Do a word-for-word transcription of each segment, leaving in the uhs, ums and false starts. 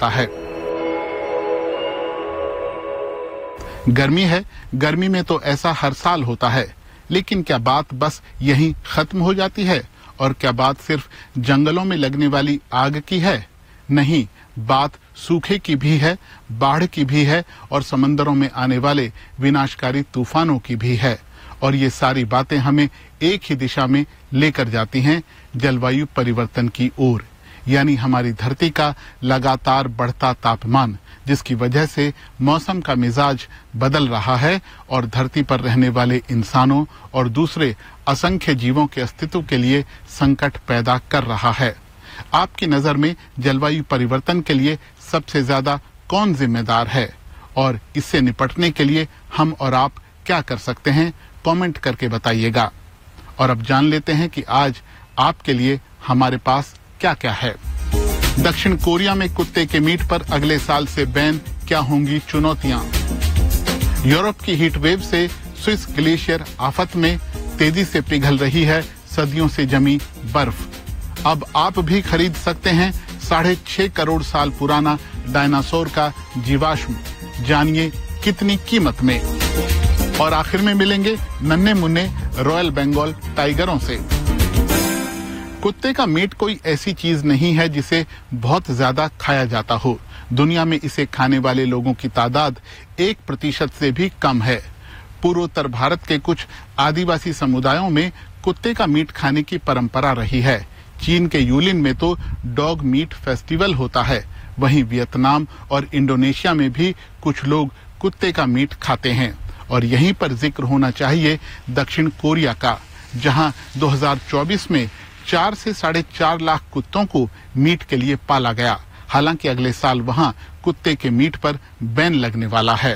जाता है। गर्मी है, गर्मी में तो ऐसा हर साल होता है, लेकिन क्या बात बस यहीं खत्म हो जाती है? और क्या बात सिर्फ जंगलों में लगने वाली आग की है? नहीं, बात सूखे की भी है, बाढ़ की भी है और समंदरों में आने वाले विनाशकारी तूफानों की भी है। और ये सारी बातें हमें एक ही दिशा में लेकर जाती हैं, जलवायु परिवर्तन की ओर, यानी हमारी धरती का लगातार बढ़ता तापमान, जिसकी वजह से मौसम का मिजाज बदल रहा है और धरती पर रहने वाले इंसानों और दूसरे असंख्य जीवों के अस्तित्व के लिए संकट पैदा कर रहा है। आपकी नजर में जलवायु परिवर्तन के लिए सबसे ज्यादा कौन जिम्मेदार है और इससे निपटने के लिए हम और आप क्या कर सकते हैं? कमेंट करके बताइएगा। और अब जान लेते हैं कि आज आपके लिए हमारे पास क्या क्या है। दक्षिण कोरिया में कुत्ते के मीट पर अगले साल से बैन, क्या होंगी चुनौतियां? यूरोप की हीट वेव से स्विस ग्लेशियर आफत में, तेजी से पिघल रही है सदियों से जमी बर्फ। अब आप भी खरीद सकते हैं साढ़े छह करोड़ साल पुराना डायनासोर का जीवाश्म, जानिए कितनी कीमत में। और आखिर में मिलेंगे नन्हे मुन्ने रॉयल बंगाल टाइगरों से। कुत्ते का मीट कोई ऐसी चीज नहीं है जिसे बहुत ज्यादा खाया जाता हो। दुनिया में इसे खाने वाले लोगों की तादाद एक प्रतिशत से भी कम है। पूर्वोत्तर भारत के कुछ आदिवासी समुदायों में कुत्ते का मीट खाने की परंपरा रही है। चीन के यूलिन में तो डॉग मीट फेस्टिवल होता है। वहीं वियतनाम और इंडोनेशिया में भी कुछ लोग कुत्ते का मीट खाते हैं। और यहीं पर जिक्र होना चाहिए दक्षिण कोरिया का, जहां दो हज़ार चौबीस में चार से साढ़े चार लाख कुत्तों को मीट के लिए पाला गया। हालांकि अगले साल वहां कुत्ते के मीट पर बैन लगने वाला है।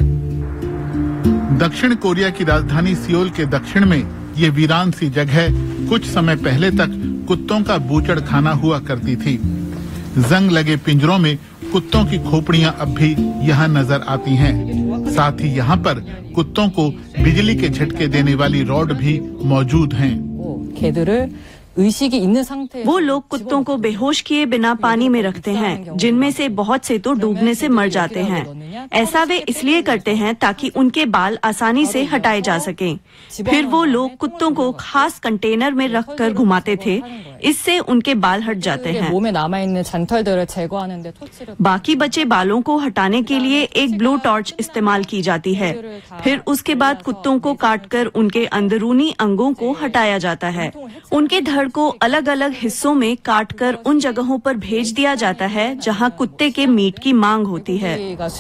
दक्षिण कोरिया की राजधानी सियोल के दक्षिण में ये वीरान सी जगह कुछ समय पहले तक कुत्तों का बूचड़ खाना हुआ करती थी। जंग लगे पिंजरों में कुत्तों की खोपड़ियां अब भी यहाँ नजर आती हैं। साथ ही यहाँ पर कुत्तों को बिजली के झटके देने वाली रॉड भी मौजूद हैं। वो लोग कुत्तों को बेहोश किए बिना पानी में रखते हैं, जिनमें से बहुत से तो डूबने से मर जाते हैं। ऐसा वे इसलिए करते हैं ताकि उनके बाल आसानी से हटाए जा सकें। फिर वो लोग कुत्तों को खास कंटेनर में रखकर घुमाते थे, इससे उनके बाल हट जाते हैं। बाकी बचे बालों को हटाने के लिए एक ब्लू टॉर्च इस्तेमाल की जाती है। फिर उसके बाद कुत्तों को काटकर उनके अंदरूनी अंगों को हटाया जाता है। उनके धड़ को अलग अलग हिस्सों में काटकर उन जगहों पर भेज दिया जाता है जहां कुत्ते के मीट की मांग होती है।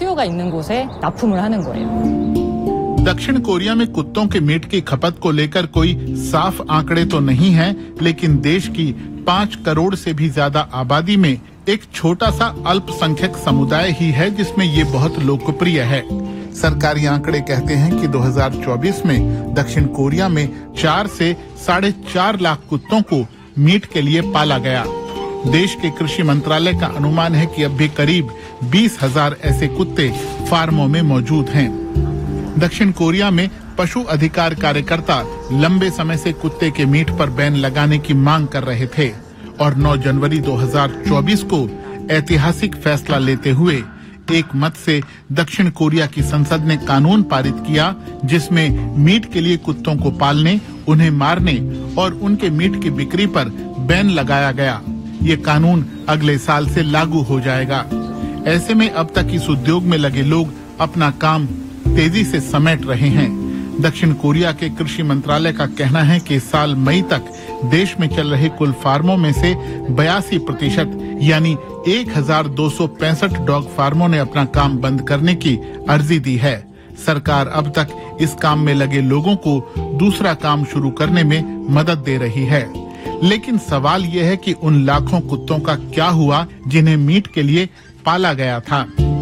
दक्षिण कोरिया में कुत्तों के मीट की खपत को लेकर कोई साफ आंकड़े तो नहीं है, लेकिन देश की पाँच करोड़ से भी ज्यादा आबादी में एक छोटा सा अल्पसंख्यक समुदाय ही है जिसमें ये बहुत लोकप्रिय है। सरकारी आंकड़े कहते हैं कि दो हज़ार चौबीस में दक्षिण कोरिया में चार से साढ़े चार लाख कुत्तों को मीट के लिए पाला गया। देश के कृषि मंत्रालय का अनुमान है कि अब भी करीब बीस हजार ऐसे कुत्ते फार्मों में मौजूद हैं। दक्षिण कोरिया में पशु अधिकार कार्यकर्ता लंबे समय से कुत्ते के मीट पर बैन लगाने की मांग कर रहे थे और नौ जनवरी दो हज़ार चौबीस को ऐतिहासिक फैसला लेते हुए एक मत से दक्षिण कोरिया की संसद ने कानून पारित किया, जिसमें मीट के लिए कुत्तों को पालने, उन्हें मारने और उनके मीट की बिक्री पर बैन लगाया गया। ये कानून अगले साल से लागू हो जाएगा। ऐसे में अब तक इस उद्योग में लगे लोग अपना काम तेजी से समेट रहे हैं। दक्षिण कोरिया के कृषि मंत्रालय का कहना है कि साल मई तक देश में चल रहे कुल फार्मों में से बयासी प्रतिशत यानी एक हजार दो सौ पैंसठ डॉग फार्मों ने अपना काम बंद करने की अर्जी दी है। सरकार अब तक इस काम में लगे लोगों को दूसरा काम शुरू करने में मदद दे रही है। लेकिन सवाल ये है कि उन लाखों कुत्तों का क्या हुआ जिन्हें मीट के लिए पाला गया था।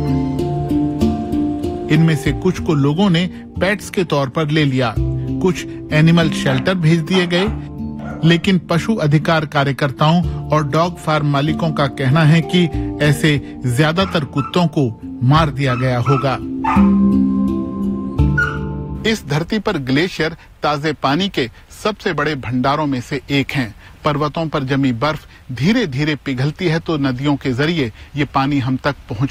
इनमें से कुछ को लोगों ने पेट्स के तौर पर ले लिया, कुछ एनिमल शेल्टर भेज दिए गए, लेकिन पशु अधिकार कार्यकर्ताओं और डॉग फार्म मालिकों का कहना है कि ऐसे ज्यादातर कुत्तों को मार दिया गया होगा। इस धरती पर ग्लेशियर ताजे पानी के सबसे बड़े भंडारों में से एक हैं। पर्वतों पर जमी बर्फ धीरे धीरे पिघलती है तो नदियों के जरिए ये पानी हम तक पहुंच